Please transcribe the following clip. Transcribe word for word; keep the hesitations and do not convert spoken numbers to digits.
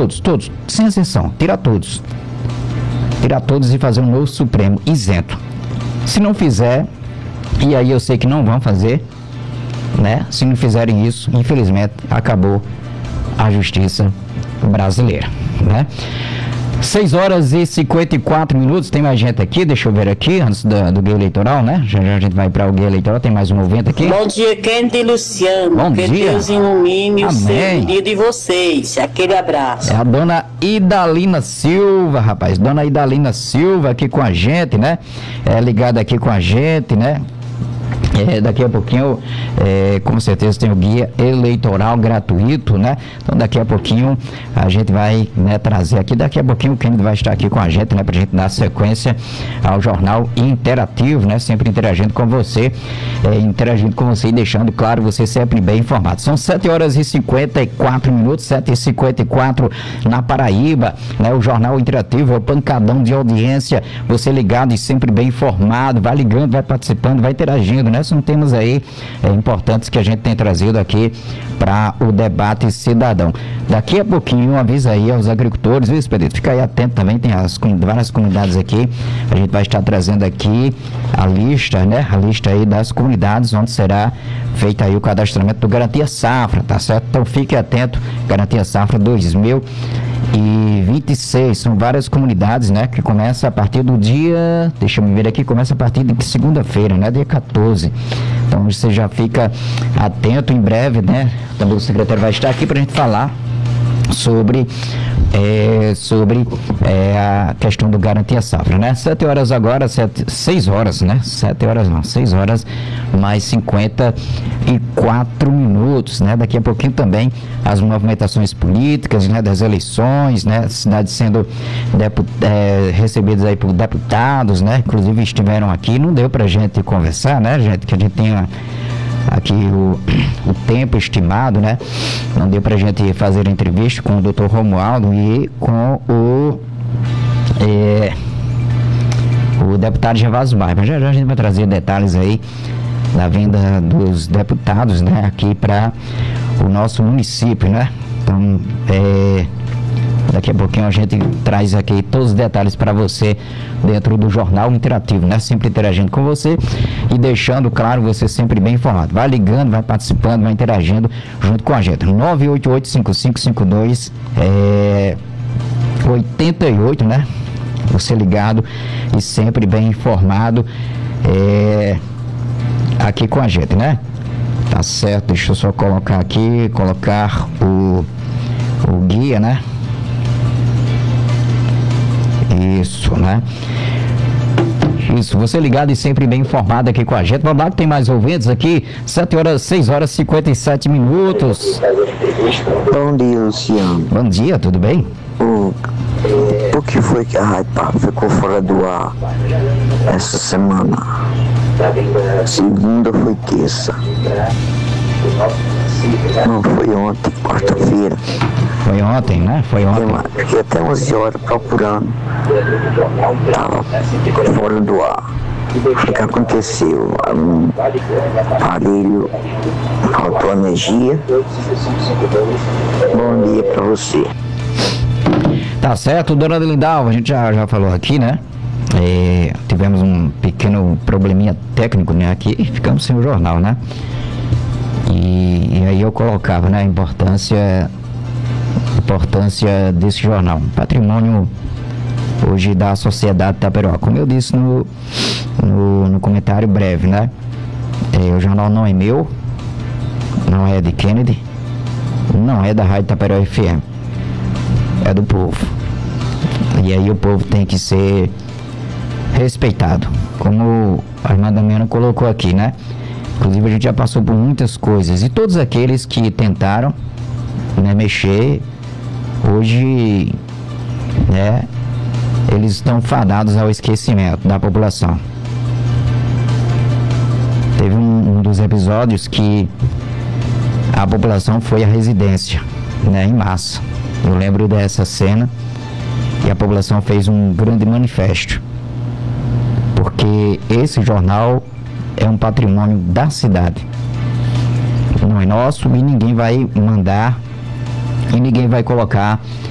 todos, todos, sem exceção, tira todos. Tirar todos e fazer um novo Supremo isento. Se não fizer, e aí eu sei que não vão fazer, né? Se não fizerem isso, infelizmente, acabou a justiça brasileira, né? seis horas e cinquenta e quatro minutos, tem mais gente aqui, deixa eu ver aqui, antes do, do guia eleitoral, né? Já, já a gente vai para o guia eleitoral, tem mais um ouvinte aqui. Bom dia, Kennedy e Luciano. Bom que dia. Deus ilumine o Amém. seu dia de vocês. Aquele abraço. É a dona Idalina Silva, rapaz, dona Idalina Silva aqui com a gente, né? É ligada aqui com a gente, né? É, daqui a pouquinho, é, com certeza tem o guia eleitoral gratuito, né? Então daqui a pouquinho a gente vai, né, trazer aqui, daqui a pouquinho o Kennedy vai estar aqui com a gente, né? Pra gente dar sequência ao jornal interativo, né? Sempre interagindo com você, é, interagindo com você e deixando, claro, você sempre bem informado. São sete horas e cinquenta e quatro minutos, sete e cinquenta e quatro na Paraíba, né? O jornal interativo é o pancadão de audiência, você ligado e sempre bem informado, vai ligando, vai participando, vai interagindo, né? São temas aí é, importantes que a gente tem trazido aqui para o debate cidadão. Daqui a pouquinho, avisa aí aos agricultores, viu, Expedito? Fica aí atento também, tem as várias comunidades aqui, a gente vai estar trazendo aqui a lista, né? A lista aí das comunidades onde será feito aí o cadastramento do Garantia Safra, tá certo? Então fique atento, Garantia Safra dois mil e vinte e seis, são várias comunidades, né, que começa a partir do dia, deixa eu me ver aqui, começa a partir de segunda-feira, né, dia quatorze, então você já fica atento, em breve, né, também o secretário vai estar aqui para a gente falar sobre é, sobre é, a questão do Garantia Safra, né? Sete horas agora, sete, seis horas, né? Sete horas não, seis horas mais cinquenta e quatro minutos, né? Daqui a pouquinho também as movimentações políticas, né? Das eleições, né? Cidades sendo depu, é, recebidas aí por deputados, né? Inclusive estiveram aqui, não deu pra gente conversar, né, gente? Que a gente tenha aqui o, o tempo estimado, né? Não deu pra gente fazer entrevista com o doutor Romualdo e com o é, o deputado Gervásio Maia. Mas já, já a gente vai trazer detalhes aí da vinda dos deputados, né? Aqui para o nosso município, né? Então, é, daqui a pouquinho a gente traz aqui todos os detalhes para você dentro do jornal interativo, né? Sempre interagindo com você e deixando, claro, você sempre bem informado. Vai ligando, vai participando, vai interagindo junto com a gente. nove oito oito cinco cinco cinco dois é, oitenta e oito, né? Você ligado e sempre bem informado é, aqui com a gente, né? Tá certo, deixa eu só colocar aqui, colocar o, o guia, né? Isso, né? Isso, você ligado e sempre bem informado aqui com a gente. Vamos lá que tem mais ouvintes aqui. sete horas, seis horas e cinquenta e sete minutos. Bom dia, Luciano. Bom dia, tudo bem? O, o que foi que a Raipa ficou fora do ar essa semana? Segunda foi terça. Não, foi ontem, quarta-feira. Foi ontem, né? Foi ontem. Fiquei até onze horas procurando. Tava fora do ar. O que aconteceu? Um aparelho, faltou energia. Bom dia pra você. Tá certo, dona Lindalva, a gente já, já falou aqui, né? É, tivemos um pequeno probleminha técnico, né? Aqui e ficamos sem o jornal, né? E, e aí eu colocava, né, a importância, importância desse jornal, patrimônio hoje da sociedade Taperoá. Como eu disse no, no, no comentário breve, né? É, o jornal não é meu, não é de Kennedy, não é da Rádio Taperoá F M, é do povo. E aí o povo tem que ser respeitado, como a irmã Damiana colocou aqui, né? Inclusive a gente já passou por muitas coisas e todos aqueles que tentaram, né, mexer, hoje, né, eles estão fadados ao esquecimento da população. Teve um, um dos episódios que a população foi à residência, né, em massa. Eu lembro dessa cena e a população fez um grande manifesto, porque esse jornal é um patrimônio da cidade, não é nosso e ninguém vai mandar e ninguém vai colocar